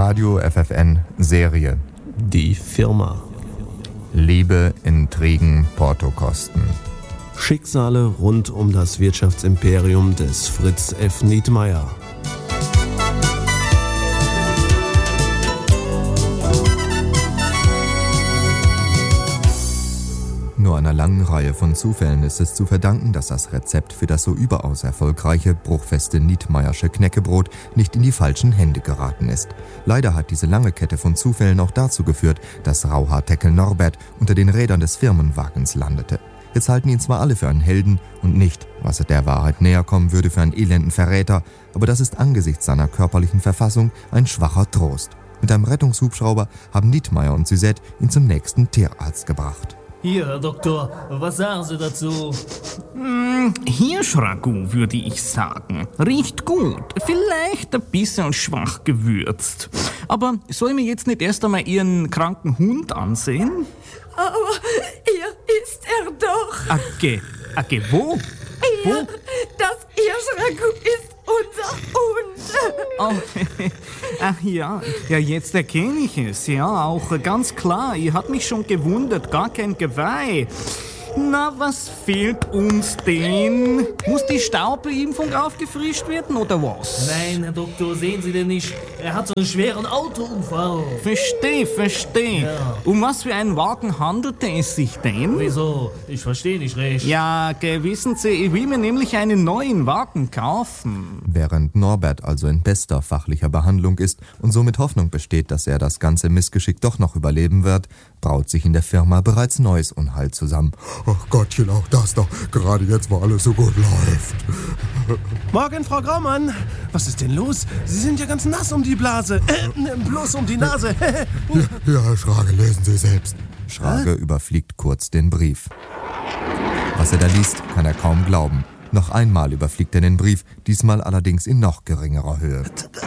Radio FFN Serie. Die Firma. Liebe, Intrigen, Portokosten. Schicksale rund um das Wirtschaftsimperium des Fritz F. Nietmeyer. Nur einer langen Reihe von Zufällen ist es zu verdanken, dass das Rezept für das so überaus erfolgreiche, bruchfeste Nietmeyersche Knäckebrot nicht in die falschen Hände geraten ist. Leider hat diese lange Kette von Zufällen auch dazu geführt, dass Rauhaar-Teckel Norbert unter den Rädern des Firmenwagens landete. Jetzt halten ihn zwar alle für einen Helden und nicht, was der Wahrheit näher kommen würde, für einen elenden Verräter, aber das ist angesichts seiner körperlichen Verfassung ein schwacher Trost. Mit einem Rettungshubschrauber haben Nietmeyer und Suzette ihn zum nächsten Tierarzt gebracht. Hier, Herr Doktor, was sagen Sie dazu? Hirschragout, würde ich sagen. Riecht gut, vielleicht ein bisschen schwach gewürzt. Aber soll ich mir jetzt nicht erst einmal Ihren kranken Hund ansehen? Aber hier ist er doch. Okay, wo? Hier, das Hirschragout ist unser Hund. Oh, ach ja, jetzt erkenne ich es. Ja, auch ganz klar. Ihr habt mich schon gewundert, gar kein Geweih. Na, was fehlt uns denn? Muss die Staubimpfung aufgefrischt werden oder was? Nein, Herr Doktor, sehen Sie denn nicht? Er hat so einen schweren Autounfall. Versteh. Ja. Um was für einen Wagen handelte es sich denn? Wieso? Ich verstehe nicht recht. Ja, wissen Sie, ich will mir nämlich einen neuen Wagen kaufen. Während Norbert also in bester fachlicher Behandlung ist und somit Hoffnung besteht, dass er das ganze Missgeschick doch noch überleben wird, braut sich in der Firma bereits neues Unheil zusammen. Ach Gottchen, auch das noch. Gerade jetzt, wo alles so gut läuft. Morgen, Frau Graumann. Was ist denn los? Sie sind ja ganz nass um die Blase. Bloß um die Nase. Ja, Herr Schrage, lesen Sie selbst. Schrage überfliegt kurz den Brief. Was er da liest, kann er kaum glauben. Noch einmal überfliegt er den Brief, diesmal allerdings in noch geringerer Höhe.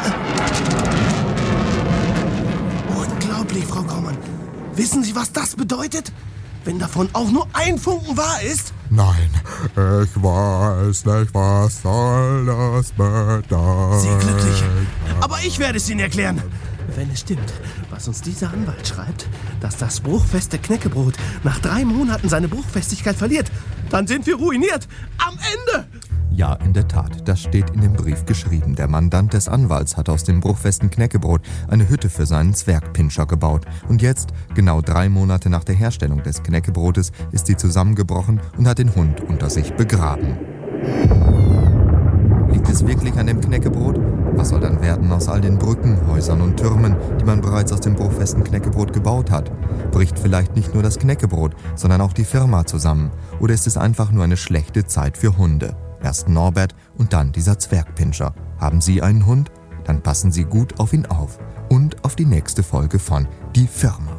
Unglaublich, Frau Graumann. Wissen Sie, was das bedeutet? Wenn davon auch nur ein Funken wahr ist? Nein, ich weiß nicht, was soll das bedeuten. Sehr glücklich. Aber ich werde es Ihnen erklären. Wenn es stimmt, was uns dieser Anwalt schreibt, dass das bruchfeste Knäckebrot nach 3 Monaten seine Bruchfestigkeit verliert, dann sind wir ruiniert. Am Ende! Ja, in der Tat, das steht in dem Brief geschrieben. Der Mandant des Anwalts hat aus dem bruchfesten Knäckebrot eine Hütte für seinen Zwergpinscher gebaut. Und jetzt, genau 3 Monate nach der Herstellung des Knäckebrotes, ist sie zusammengebrochen und hat den Hund unter sich begraben. Liegt es wirklich an dem Knäckebrot? Was soll dann werden aus all den Brücken, Häusern und Türmen, die man bereits aus dem bruchfesten Knäckebrot gebaut hat? Bricht vielleicht nicht nur das Knäckebrot, sondern auch die Firma zusammen? Oder ist es einfach nur eine schlechte Zeit für Hunde? Erst Norbert und dann dieser Zwergpinscher. Haben Sie einen Hund? Dann passen Sie gut auf ihn auf. Und auf die nächste Folge von Die Firma.